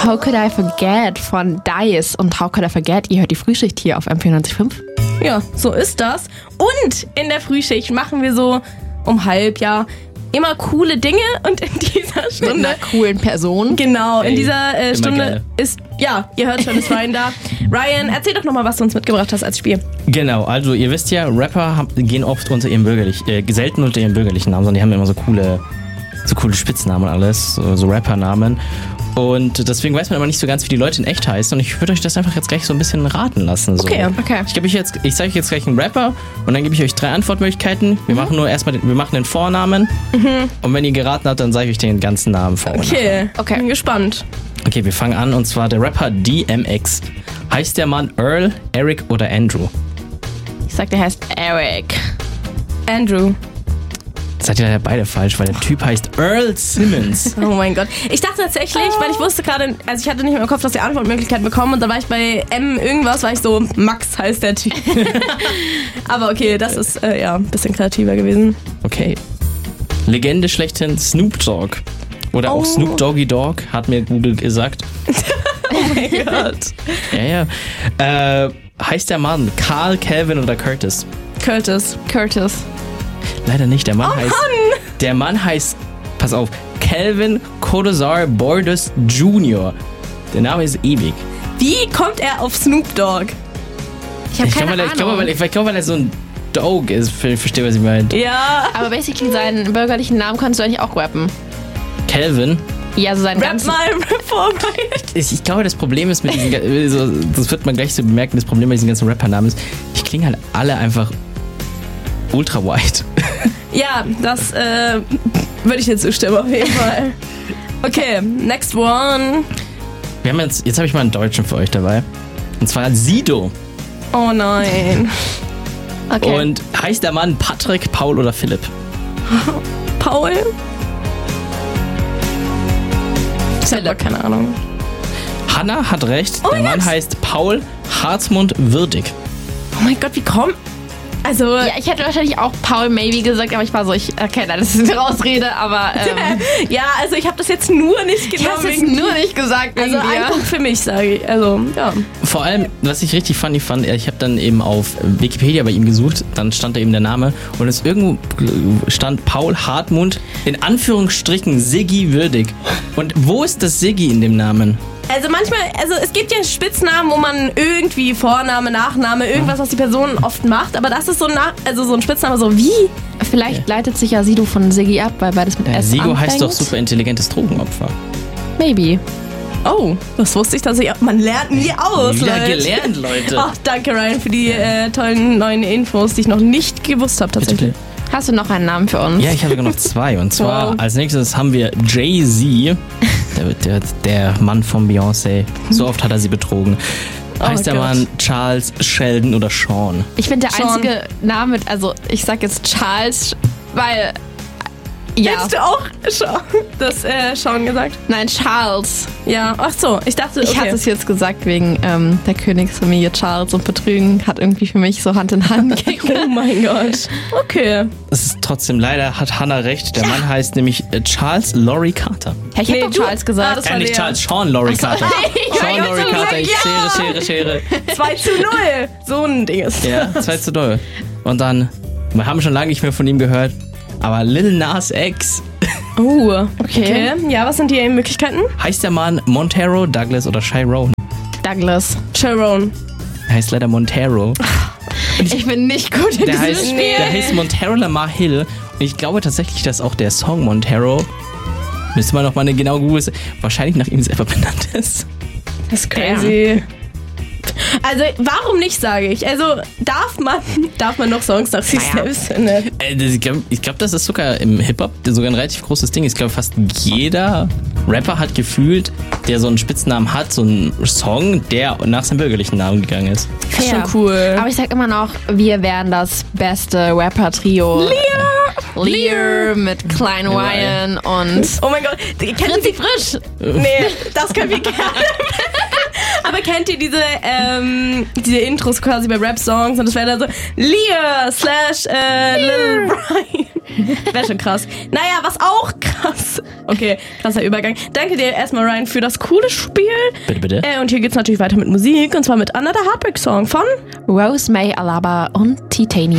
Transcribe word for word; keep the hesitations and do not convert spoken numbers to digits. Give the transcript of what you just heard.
How Could I Forget von Dice und How Could I Forget, ihr hört die Frühschicht hier auf M vierundneunzig Komma fünf. Ja, so ist das. Und in der Frühschicht machen wir so um halb, ja, immer coole Dinge und in dieser Stunde... Mit einer coolen Person. Genau, in Ey, dieser äh, Stunde geil. ist, ja, ihr hört schon, ist Ryan da. Ryan, erzähl doch nochmal, was du uns mitgebracht hast als Spiel. Genau, also ihr wisst ja, Rapper haben, gehen oft unter ihrem bürgerlichen, äh, selten unter ihrem bürgerlichen Namen, sondern die haben immer so coole, so coole Spitznamen und alles, so, so Rappernamen. Und deswegen weiß man immer nicht so ganz, wie die Leute in echt heißen. Und ich würde euch das einfach jetzt gleich so ein bisschen raten lassen. So. Okay, okay. Ich gebe euch jetzt, ich zeige euch jetzt gleich einen Rapper und dann gebe ich euch drei Antwortmöglichkeiten. Wir mhm. machen nur erstmal, den, wir machen den Vornamen. Mhm. Und wenn ihr geraten habt, dann sage ich euch den ganzen Namen vor. Okay, okay. Bin gespannt. Okay, wir fangen an. Und zwar der Rapper D M X. Heißt der Mann Earl, Eric oder Andrew? Ich sag, der heißt Eric. Andrew. Seid ihr ja beide falsch, weil der Typ heißt Earl Simmons. Oh mein Gott. Ich dachte tatsächlich, weil ich wusste gerade, also ich hatte nicht mehr im Kopf, dass die Antwortmöglichkeiten bekommen und da war ich bei M irgendwas, war ich so, Max heißt der Typ. Aber okay, das ist äh, ja ein bisschen kreativer gewesen. Okay. Legende schlechthin Snoop Dogg. Oder Oh. auch Snoop Doggy Dogg, hat mir Google gesagt. Oh mein Gott. Ja, ja. Äh, heißt der Mann Carl, Calvin oder Curtis? Curtis. Curtis. Leider nicht. Der Mann Oh heißt. Mann! Der Mann heißt. Pass auf. Calvin Codazar Borders Junior Der Name ist ewig. Wie kommt er auf Snoop Dogg? Ich habe Ich keine glaube, weil, er- ich glaube, Ahnung. weil, ich glaube, weil er so ein Dog ist. Ich verstehe, was ich meine. Ja. Aber basically seinen bürgerlichen Namen kannst du eigentlich auch rappen. Calvin. Ja, so seinen Rap ganzen... mal, rap vorbei. Ich, ich glaube, das Problem ist mit diesen. ga- so, das wird man gleich so bemerken. Das Problem mit diesen ganzen Rappernamen ist, die klingen halt alle einfach ultra white. Ja, das äh, würde ich dir zustimmen auf jeden Fall. Okay, next one. Wir haben jetzt, jetzt habe ich mal einen Deutschen für euch dabei. Und zwar Sido. Oh nein. Okay. Und heißt der Mann Patrick, Paul oder Philipp? Paul? Ich habe Philipp. keine Ahnung. Hanna hat recht. Oh der mein Mann Gott. heißt Paul Hartmund Würdig. Oh mein Gott, wie kommt... Also... Ja, ich hätte wahrscheinlich auch Paul Maybe gesagt, aber ich war so, ich, okay, nein, das ist eine Ausrede, aber ähm, ja, also ich habe das jetzt nur nicht ich genau habe es wegen... nur nicht gesagt wegen Also ein dir. Punkt für mich, sage ich. Also, ja. Vor allem, was ich richtig funny fand, ich habe dann eben auf Wikipedia bei ihm gesucht, dann stand da eben der Name und es irgendwo stand Paul Hartmund, in Anführungsstrichen Siggi Würdig. Und wo ist das Siggi in dem Namen? Also manchmal, also es gibt ja Spitznamen, wo man irgendwie Vorname, Nachname, irgendwas, was die Person oft macht, aber das ist so ein, Nach- also so ein Spitzname, so wie? Vielleicht leitet sich ja Sido von Siggi ab, weil beides mit Äh, S Sigo anfängt. heißt doch super intelligentes Drogenopfer. Maybe. Oh, das wusste ich tatsächlich auch. Man lernt nie aus, Wieder Leute. gelernt, Leute. Ach, danke Ryan für die äh, tollen neuen Infos, die ich noch nicht gewusst habe tatsächlich. Hast du noch einen Namen für uns? Ja, ich habe sogar noch zwei. Und zwar Wow. als nächstes haben wir Jay-Z, der, der, der Mann von Beyoncé. So oft hat er sie betrogen. Oh Heißt der Gott. Mann Charles, Sheldon oder Sean? Ich finde der Sean. einzige Name, also ich sag jetzt Charles, weil... Ja. Hättest du auch Sean, das äh, Sean gesagt? Nein, Charles. Ja, ach so, ich dachte, okay. Ich hatte es jetzt gesagt wegen ähm, der Königsfamilie Charles und Betrügen hat irgendwie für mich so Hand in Hand gegangen. Oh mein Gott. Okay. Es ist trotzdem, leider hat Hannah recht. Der Mann heißt nämlich äh, Charles Laurie Carter. Hey, ich Nee, hab du- doch Charles Ah, gesagt. das Äh, war nicht Lea. Charles, Sean Laurie Carter. Ja, Sean ich hab Laurie schon Carter, gesagt, ich Schere, Schere, Schere. zwei zu null. So ein Ding ist. Ja, zwei zu null. Und dann, wir haben schon lange nicht mehr von ihm gehört, aber Lil Nas X. Oh, Okay. okay. Ja, was sind die Möglichkeiten? Heißt der Mann Montero, Douglas oder Chiron? Douglas. Sharon. Er heißt leider Montero. Ich bin nicht gut in Der diesem heißt, Spiel. der heißt Montero Lamar Hill. Und ich glaube tatsächlich, dass auch der Song Montero, müsste man noch mal eine genaue Google, wahrscheinlich nach ihm selber benannt ist. Das ist crazy. Also, warum nicht, sage ich. Also, darf man, darf man noch Songs nach sich Naja. selbst nennen? Äh, das- Ich glaube, ich glaub, das ist sogar im Hip-Hop sogar ein relativ großes Ding. Ich glaube, fast jeder Rapper hat gefühlt, der so einen Spitznamen hat, so einen Song, der nach seinem bürgerlichen Namen gegangen ist. Das ist Fair. schon cool. Aber ich sag immer noch, wir wären das beste Rapper-Trio. Lear! Lear mit Klein Ryan und Oh mein Gott. Kennt Fritzi ihr, Frisch. nee, das können wir gerne. Aber kennt ihr diese, ähm, diese Intros quasi bei Rap-Songs? Und das wäre dann so Lear slash äh, Lil Brian. Wäre schon krass. Naja, was auch krass Okay, krasser Übergang. Danke dir erstmal, Ryan, für das coole Spiel. Bitte, bitte. Äh, und hier geht's natürlich weiter mit Musik. Und zwar mit Another Heartbreak Song von Rose May Alaba und Titania.